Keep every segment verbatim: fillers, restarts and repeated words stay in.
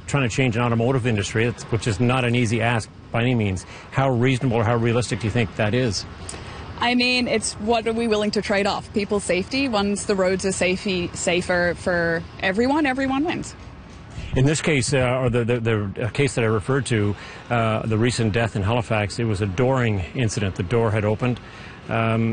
trying to change an automotive industry, which is not an easy ask by any means. How reasonable or how realistic do you think that is? I mean, it's what are we willing to trade off? People's safety. Once the roads are safety, safer for everyone, everyone wins. In this case, uh, or the, the, the case that I referred to, uh, the recent death in Halifax, it was a dooring incident. The door had opened. Um,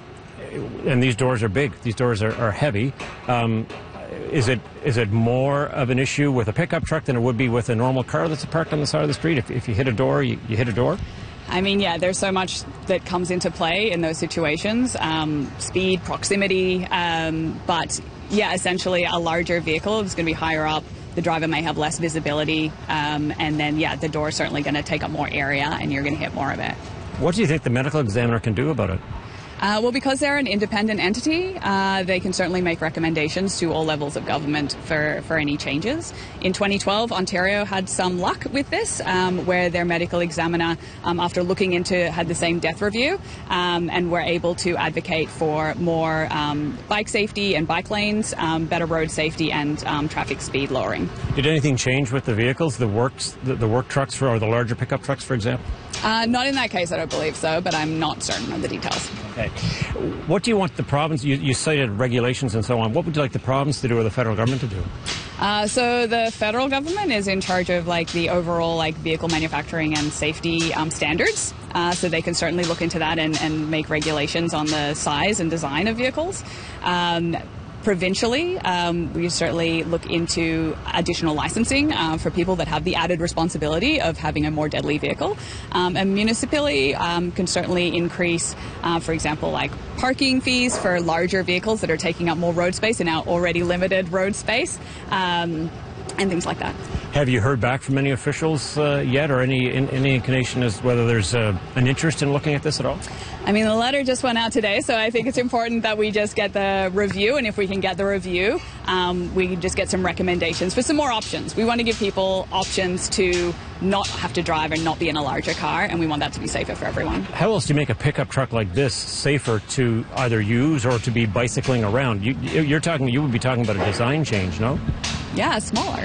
and these doors are big. These doors are, are heavy. Um, is it is it more of an issue with a pickup truck than it would be with a normal car that's parked on the side of the street? If, if you hit a door, you, you hit a door? I mean, yeah, there's so much that comes into play in those situations. Um, speed, proximity, um, but yeah, essentially a larger vehicle is going to be higher up. The driver may have less visibility, um, and then, yeah, the door is certainly going to take up more area and you're going to hit more of it. What do you think the medical examiner can do about it? Uh, well, because they're an independent entity, uh, they can certainly make recommendations to all levels of government for, for any changes. In twenty twelve, Ontario had some luck with this, um, where their medical examiner, um, after looking into, had the same death review, um, and were able to advocate for more um, bike safety and bike lanes, um, better road safety, and um, traffic speed lowering. Did anything change with the vehicles, the works, the, the work trucks, for, or the larger pickup trucks, for example? Uh, not in that case, I don't believe so, but I'm not certain of the details. Okay. What do you want the province, you, you cited regulations and so on, what would you like the province to do or the federal government to do? Uh, so the federal government is in charge of like the overall like vehicle manufacturing and safety um, standards. Uh, so they can certainly look into that and, and make regulations on the size and design of vehicles. Um, Provincially, um, we certainly look into additional licensing uh, for people that have the added responsibility of having a more deadly vehicle. Um, and municipally um, can certainly increase, uh, for example, like parking fees for larger vehicles that are taking up more road space in our already limited road space, um, and things like that. Have you heard back from any officials uh, yet, or any in, any inclination as whether there's uh, an interest in looking at this at all? I mean, the letter just went out today, so I think it's important that we just get the review, and if we can get the review, um, we can just get some recommendations for some more options. We want to give people options to not have to drive and not be in a larger car, and we want that to be safer for everyone. How else do you make a pickup truck like this safer to either use or to be bicycling around? You, you're talking, you would be talking about a design change, no? Yeah, smaller.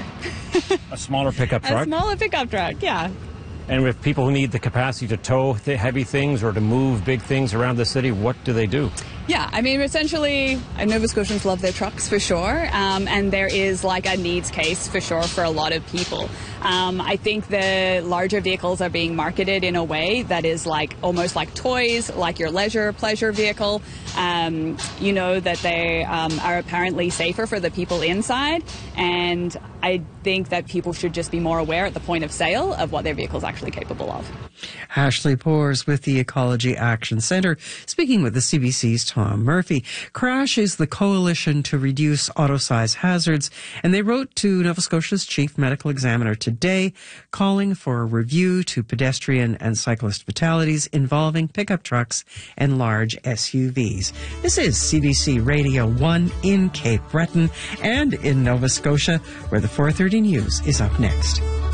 A smaller pickup truck? A smaller pickup truck, yeah. And with people who need the capacity to tow th heavy things or to move big things around the city, what do they do? Yeah, I mean, essentially, Nova Scotians love their trucks for sure, um, and there is like a needs case for sure for a lot of people. Um, I think the larger vehicles are being marketed in a way that is like almost like toys, like your leisure pleasure vehicle. Um, you know that they um, are apparently safer for the people inside, and I think that people should just be more aware at the point of sale of what their vehicle is actually capable of. Ashley Poores with the Ecology Action Centre, speaking with the C B C's Tom Murphy. CRASH is the Coalition to Reduce Auto-Size Hazards, and they wrote to Nova Scotia's Chief Medical Examiner today, calling for a review to pedestrian and cyclist fatalities involving pickup trucks and large S U Vs. This is C B C Radio one in Cape Breton and in Nova Scotia, where the four thirty News is up next.